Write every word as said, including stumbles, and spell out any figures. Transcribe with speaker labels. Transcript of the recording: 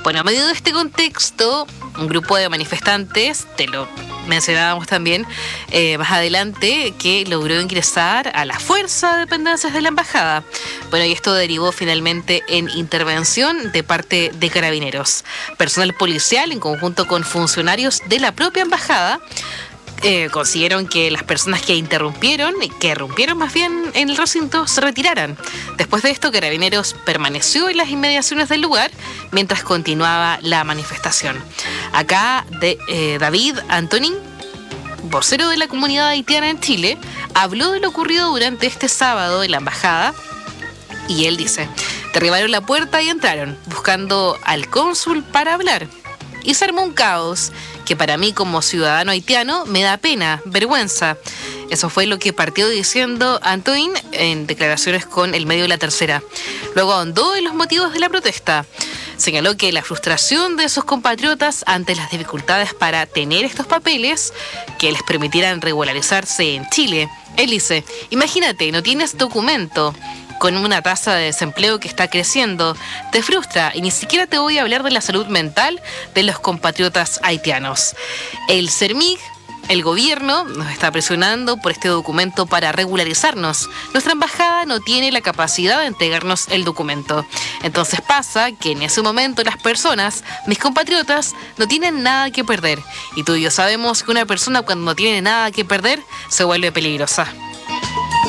Speaker 1: Bueno, a medio de este contexto, un grupo de manifestantes, te lo mencionábamos también eh, más adelante, que logró ingresar a la fuerza de dependencias de la embajada. Bueno, y esto derivó finalmente en intervención de parte de Carabineros. Personal policial, en conjunto con funcionarios de la propia embajada, Eh, consiguieron que las personas que interrumpieron, que irrumpieron más bien en el recinto, se retiraran. Después de esto, Carabineros permaneció en las inmediaciones del lugar mientras continuaba la manifestación. Acá de, eh, David Antonín, vocero de la comunidad haitiana en Chile, habló de lo ocurrido durante este sábado en la embajada y él dice: derribaron la puerta y entraron, buscando al cónsul para hablar. Y se armó un caos que para mí como ciudadano haitiano me da pena, vergüenza. Eso fue lo que partió diciendo Antoine en declaraciones con el medio de La Tercera. Luego ahondó en los motivos de la protesta. Señaló que la frustración de sus compatriotas ante las dificultades para tener estos papeles que les permitieran regularizarse en Chile. Él dice: imagínate, no tienes documento, con una tasa de desempleo que está creciendo, te frustra y ni siquiera te voy a hablar de la salud mental de los compatriotas haitianos. El CERMIG, el gobierno, nos está presionando por este documento para regularizarnos. Nuestra embajada no tiene la capacidad de entregarnos el documento. Entonces pasa que en ese momento las personas, mis compatriotas, no tienen nada que perder. Y tú y yo sabemos que una persona cuando no tiene nada que perder se vuelve peligrosa.